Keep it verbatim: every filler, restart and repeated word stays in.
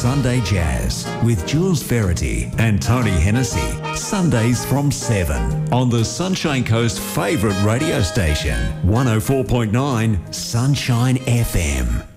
Sunday Jazz with Jules Verity and Tony Hennessy. Sundays from seven on the Sunshine Coast favourite radio station, one oh four point nine Sunshine F M.